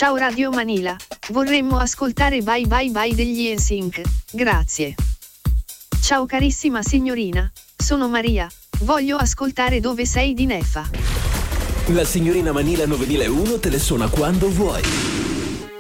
Ciao Radio Manila, vorremmo ascoltare Bye Bye Bye degli NSYNC, grazie. Ciao carissima signorina, sono Maria, voglio ascoltare Dove sei di Nefa. La signorina Manila 9001 te le suona quando vuoi.